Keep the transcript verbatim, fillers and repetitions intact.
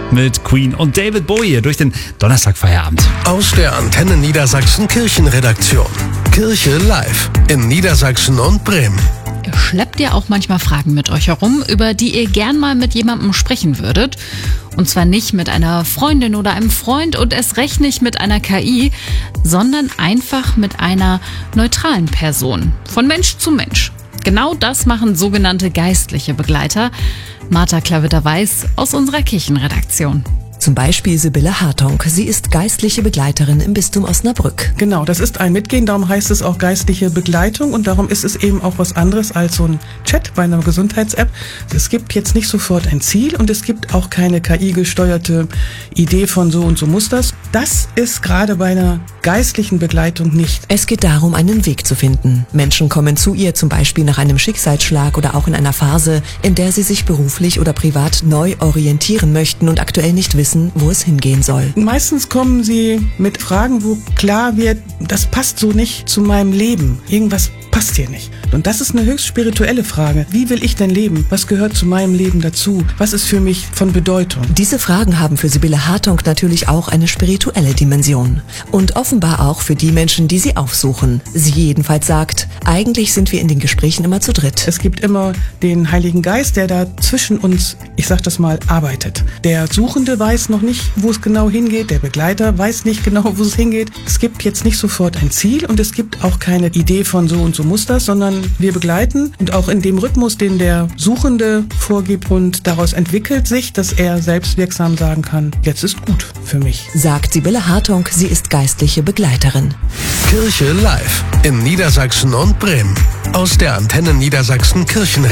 mit Queen und David Bowie durch den Donnerstagfeierabend. Aus der Antenne Niedersachsen Kirchenredaktion. Kirche live in Niedersachsen und Bremen. Schleppt ihr auch manchmal Fragen mit euch herum, über die ihr gern mal mit jemandem sprechen würdet? Und zwar nicht mit einer Freundin oder einem Freund und erst recht nicht mit einer K I, sondern einfach mit einer neutralen Person. Von Mensch zu Mensch. Genau das machen sogenannte geistliche Begleiter. Martha Klavitter-Weiß aus unserer Kirchenredaktion. Zum Beispiel Sibylle Hartong. Sie ist geistliche Begleiterin im Bistum Osnabrück. Genau, das ist ein Mitgehen, darum heißt es auch geistliche Begleitung und darum ist es eben auch was anderes als so ein Chat bei einer Gesundheits-App. Es gibt jetzt nicht sofort ein Ziel und es gibt auch keine K I-gesteuerte Idee von so und so muss das. Das ist gerade bei einer geistlichen Begleitung nicht. Es geht darum, einen Weg zu finden. Menschen kommen zu ihr zum Beispiel nach einem Schicksalsschlag oder auch in einer Phase, in der sie sich beruflich oder privat neu orientieren möchten und aktuell nicht wissen, wo es hingehen soll. Meistens kommen sie mit Fragen, wo klar wird, das passt so nicht zu meinem Leben. Irgendwas passt hier nicht. Und das ist eine höchst spirituelle Frage. Wie will ich denn leben? Was gehört zu meinem Leben dazu? Was ist für mich von Bedeutung? Diese Fragen haben für Sibylle Hartong natürlich auch eine spirituelle Dimension. Und offenbar auch für die Menschen, die sie aufsuchen. Sie jedenfalls sagt, eigentlich sind wir in den Gesprächen immer zu dritt. Es gibt immer den Heiligen Geist, der da zwischen uns, ich sag das mal, arbeitet. Der Suchende weiß noch nicht, wo es genau hingeht. Der Begleiter weiß nicht genau, wo es hingeht. Es gibt jetzt nicht sofort ein Ziel und es gibt auch keine Idee von so und so muss das, sondern wir begleiten und auch in dem Rhythmus, den der Suchende vorgibt und daraus entwickelt sich, dass er selbstwirksam sagen kann, jetzt ist gut für mich. Sagt Sibylle Hartong, sie ist geistliche Begleiterin. Kirche live in Niedersachsen und Bremen. Aus der Antenne Niedersachsen Kirchen